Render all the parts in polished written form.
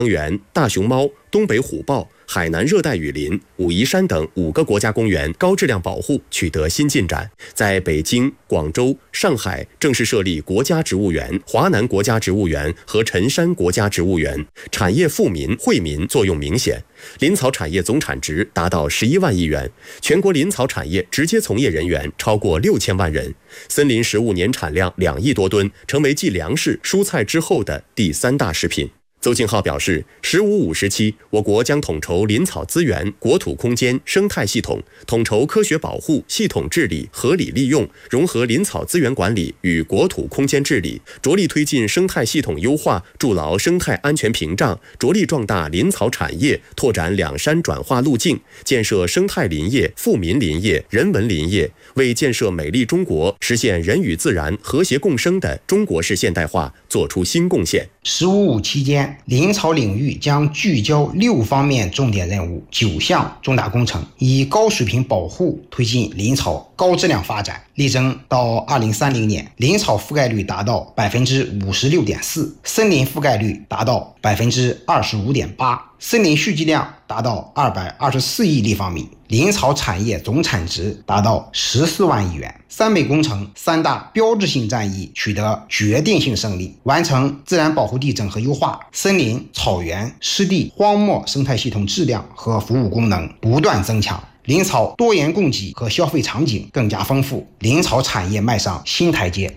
园、大熊猫、东北虎豹、海南热带雨林、武夷山等5个国家公园高质量保护取得新进展，在北京、广州、上海正式设立国家植物园、华南国家植物园和辰山国家植物园，产业富民惠民作用明显。林草产业总产值达到11万亿元，全国林草产业直接从业人员超过6000万人，森林食物年产量2亿多吨，成为继粮食、蔬菜之后的第3大食品。邹庆浩表示，15-5时期，我国将统筹林草资源、国土空间、生态系统，统筹科学保护、系统治理、合理利用，融合林草资源管理与国土空间治理，着力推进生态系统优化，筑牢生态安全屏障，着力壮大林草产业，拓展两山转化路径，建设生态林业、富民林业、人文林业，为建设美丽中国、实现人与自然和谐共生的中国式现代化做出新贡献。 15-5期间，林草领域将聚焦6方面重点任务、9项重大工程，以高水平保护推进林草高质量发展，力争到2030年，林草覆盖率达到 56.4%， 森林覆盖率达到 25.8%， 森林蓄积量达到224亿立方米，林草产业总产值达到14万亿元。3倍工程3大标志性战役取得决定性胜利，完成自然保护地整合优化，森林、草原、湿地、荒漠生态系统质量和服务功能不断增强，林草多元供给和消费场景更加丰富，林草产业迈上新台阶。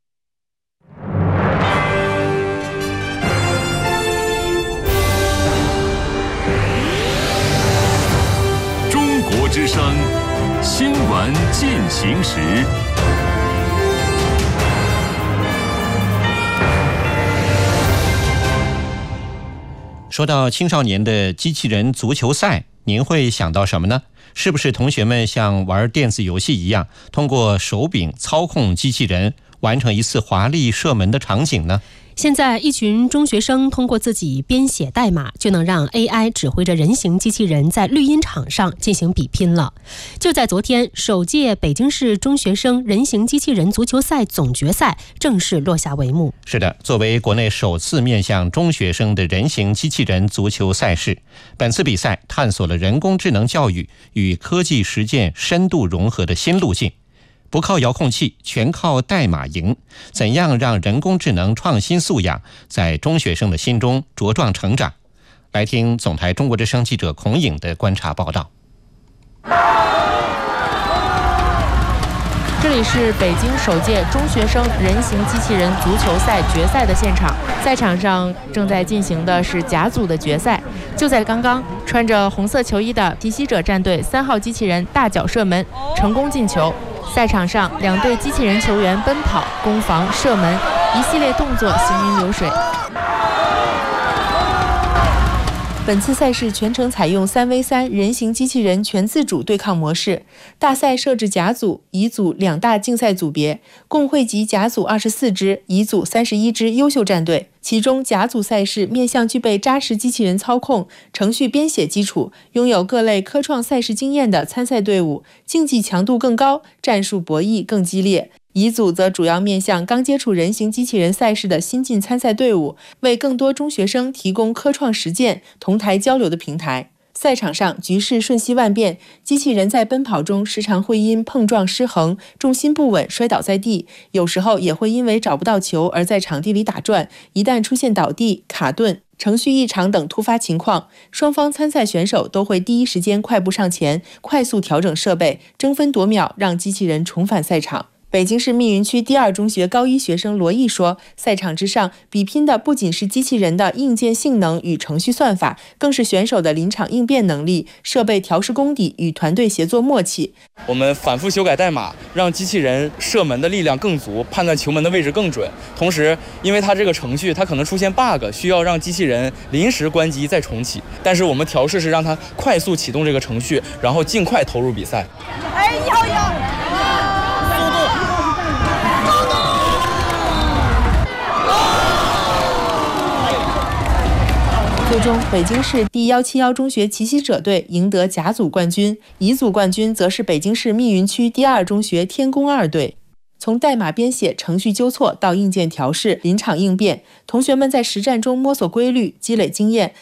中国之声新闻进行时。 说到青少年的机器人足球赛，您会想到什么呢？是不是同学们像玩电子游戏一样，通过手柄操控机器人，完成一次华丽射门的场景呢？ 现在一群中学生通过自己编写代码，就能让 AI 指挥着人形机器人在绿茵场上进行比拼了。就在昨天，首届北京市中学生人形机器人足球赛总决赛正式落下帷幕。 是的，作为国内首次面向中学生的人形机器人足球赛事，本次比赛探索了人工智能教育与科技实践深度融合的新路径。不靠遥控器，全靠代码赢，怎样让人工智能创新素养在中学生的心中茁壮成长？来听总台中国之声记者孔颖的观察报道。 这里是北京首届中学生人形机器人足球赛决赛的现场，赛场上正在进行的是甲组的决赛。就在刚刚，穿着红色球衣的皮西者战队3号机器人大脚射门，成功进球。赛场上，2队机器人球员奔跑、攻防、射门，一系列动作行云流水。本次赛事全程采用3v3人形机器人全自主对抗模式，大赛设置甲组、乙组2大竞赛组别，共汇集甲组24支、乙组31支优秀战队。其中甲组赛事面向具备扎实机器人操控、程序编写基础、拥有各类科创赛事经验的参赛队伍，竞技强度更高，战术博弈更激烈。乙组则主要面向刚接触人形机器人赛事的新晋参赛队伍，为更多中学生提供科创实践、同台交流的平台。赛场上局势瞬息万变，机器人在奔跑中时常会因碰撞失衡、重心不稳摔倒在地，有时候也会因为找不到球而在场地里打转。一旦出现倒地、卡顿、程序异常等突发情况，双方参赛选手都会第一时间快步上前，快速调整设备，争分夺秒让机器人重返赛场。北京市密云区第2中学高1学生罗毅说，赛场之上比拼的不仅是机器人的硬件性能与程序算法，更是选手的临场应变能力、设备调试功底与团队协作默契。 我们反复修改代码，让机器人射门的力量更足，判断球门的位置更准。同时，因为它这个程序它可能出现 bug， 需要让机器人临时关机再重启，但是我们调试是让它快速启动这个程序，然后尽快投入比赛。最终，北京市第171中学奇袭者队赢得甲组冠军，乙组冠军则是北京市密云区第2中学天宫2队。 从代码编写、程序纠错到硬件调试、临场应变，同学们在实战中摸索规律，积累经验，